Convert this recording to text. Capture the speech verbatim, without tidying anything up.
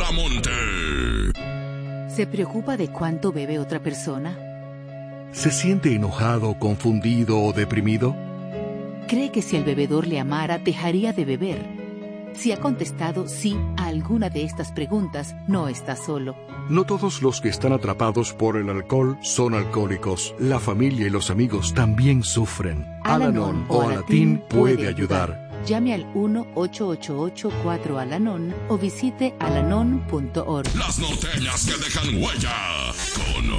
Bracamonte. ¿Se preocupa de cuánto bebe otra persona? ¿Se siente enojado, confundido o deprimido? ¿Cree que si el bebedor le amara, dejaría de beber? Si ha contestado sí a alguna de estas preguntas, no está solo. No todos los que están atrapados por el alcohol son alcohólicos. La familia y los amigos también sufren. Al-Anon o Alatín puede ayudar. Llame al uno ocho ocho ocho cuatro Al-Anon o visite alanon punto org. Las norteñas que dejan huella con